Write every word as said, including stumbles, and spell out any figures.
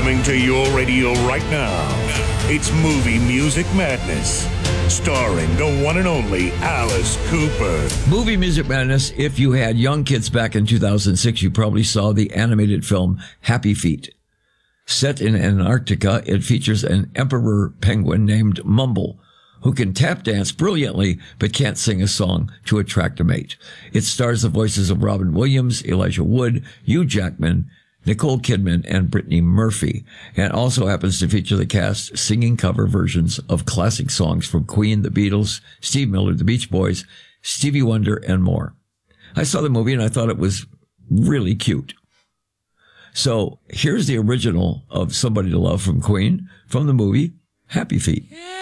Coming to your radio right now, it's Movie Music Madness, starring the one and only Alice Cooper. Movie Music Madness, if you had young kids back in two thousand six, you probably saw the animated film Happy Feet. Set in Antarctica, it features an emperor penguin named Mumble, who can tap dance brilliantly but can't sing a song to attract a mate. It stars the voices of Robin Williams, Elijah Wood, Hugh Jackman, Nicole Kidman, and Brittany Murphy, and also happens to feature the cast singing cover versions of classic songs from Queen, the Beatles, Steve Miller, the Beach Boys, Stevie Wonder, and more. I saw the movie and I thought it was really cute. So here's the original of Somebody to Love from Queen from the movie Happy Feet.